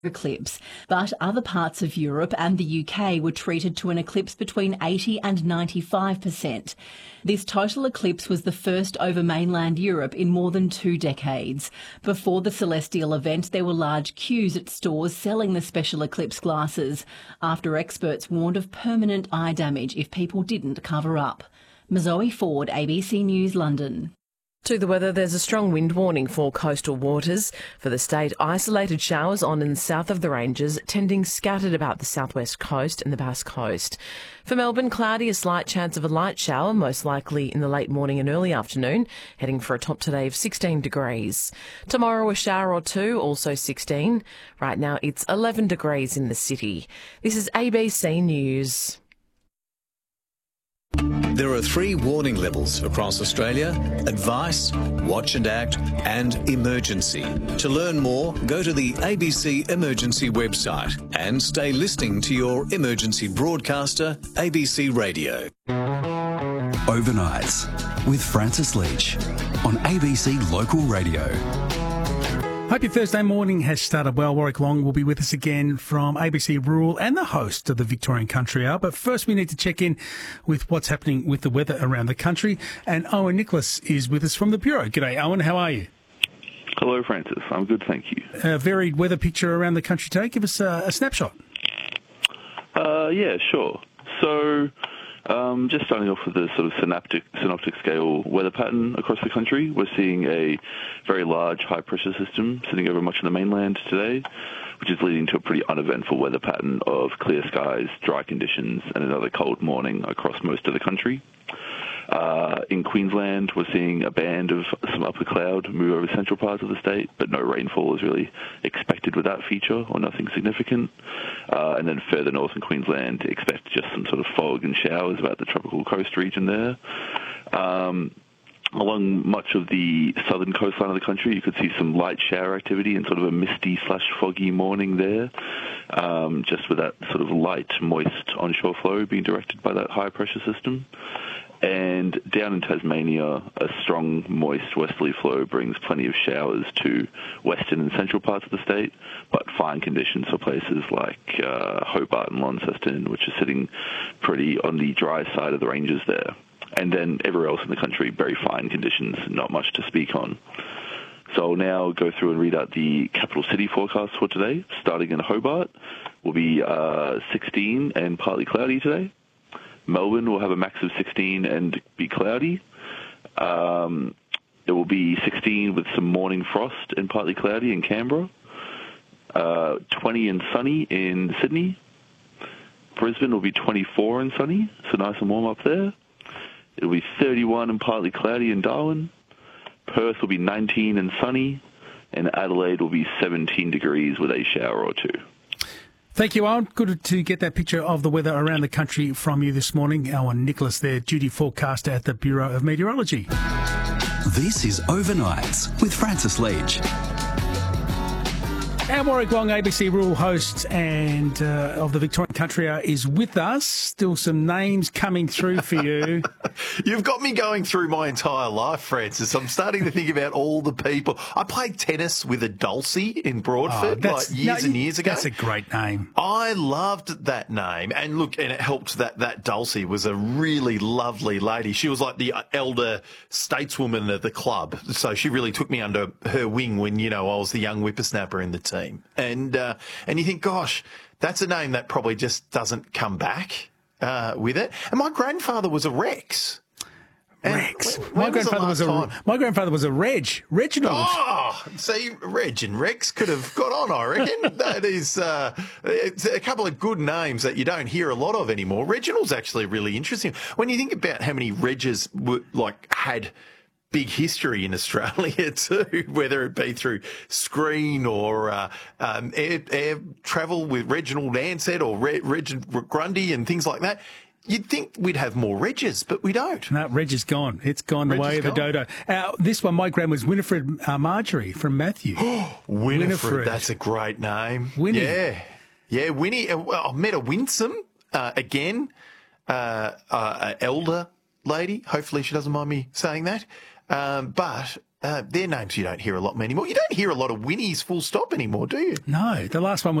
eclipse, but other parts of Europe and the UK were treated to an eclipse between 80 and 95%. This total eclipse was the first over mainland Europe in more than 2 decades. Before the celestial event, there were large queues at stores selling the special eclipse glasses, after experts warned of permanent eye damage if people didn't cover up. Mazoe Ford, ABC News, London. To the weather, there's a strong wind warning for coastal waters. For the state, isolated showers on and south of the ranges, tending scattered about the southwest coast and the Basque Coast. For Melbourne, cloudy, a slight chance of a light shower, most likely in the late morning and early afternoon, heading for a top today of 16 degrees. Tomorrow, a shower or two, also 16. Right now, it's 11 degrees in the city. This is ABC News. There are 3 warning levels across Australia: advice, watch and act, and emergency. To learn more, go to the ABC Emergency website and stay listening to your emergency broadcaster, ABC Radio. Overnights with Francis Leach on ABC Local Radio. Hope your Thursday morning has started well. Warwick Long will be with us again from ABC Rural and the host of the Victorian Country Hour. But first we need to check in with what's happening with the weather around the country. And Owen Nicholas is with us from the Bureau. G'day, Owen. How are you? Hello, Francis. I'm good, thank you. A varied weather picture around the country today. Give us a snapshot. Yeah, sure. So, just starting off with the sort of synoptic scale weather pattern across the country, we're seeing a very large high-pressure system sitting over much of the mainland today, which is leading to a pretty uneventful weather pattern of clear skies, dry conditions, and another cold morning across most of the country. In Queensland, we're seeing a band of some upper cloud move over central parts of the state, but no rainfall is really expected with that feature, or nothing significant. And then further north in Queensland, expect just some sort of fog and showers about the tropical coast region there. Along much of the southern coastline of the country, you could see some light shower activity and sort of a misty/foggy morning there, just with that sort of light, moist onshore flow being directed by that high-pressure system. And down in Tasmania, a strong, moist westerly flow brings plenty of showers to western and central parts of the state, but fine conditions for places like Hobart and Launceston, which are sitting pretty on the dry side of the ranges there. And then everywhere else in the country, very fine conditions, not much to speak on. So I'll now go through and read out the capital city forecast for today. Starting in Hobart, will be 16 and partly cloudy today. Melbourne will have a max of 16 and be cloudy. It will be 16 with some morning frost and partly cloudy in Canberra. 20 and sunny in Sydney. Brisbane will be 24 and sunny, so nice and warm up there. It will be 31 and partly cloudy in Darwin. Perth will be 19 and sunny. And Adelaide will be 17 degrees with a shower or two. Thank you, Owen. Good to get that picture of the weather around the country from you this morning. Owen Nicholas there, duty forecaster at the Bureau of Meteorology. This is Overnights with Francis Leach. Our Warwick Long, ABC Rural host and of the Victorian Country Hour, is with us. Still some names coming through for you. You've got me going through my entire life, Francis. I'm starting to think about all the people. I played tennis with a Dulcie in Broadford years and years ago. That's a great name. I loved that name. And look, and it helped that Dulcie was a really lovely lady. She was like the elder stateswoman of the club. So she really took me under her wing when, I was the young whippersnapper in the team. And you think, gosh, that's a name that probably just doesn't come back with it. And my grandfather was a Rex. Rex. My grandfather was a Reginald. Oh, see, Reg and Rex could have got on, I reckon. That is it's a couple of good names that you don't hear a lot of anymore. Reginald's actually really interesting. When you think about how many Regs had big history in Australia too, whether it be through screen or air travel with Reginald Ansett or Reginald Grundy and things like that. You'd think we'd have more Regs, but we don't. No, Reg is gone. It's gone the way of the dodo. This one, my gran was Winifred Marjorie from Matthew. Winifred, that's a great name. Winnie. Yeah, Winnie. I met a Winsome again, elder lady. Hopefully she doesn't mind me saying that. But They're names you don't hear a lot anymore. You don't hear a lot of Winnies full stop anymore, do you? No, the last one was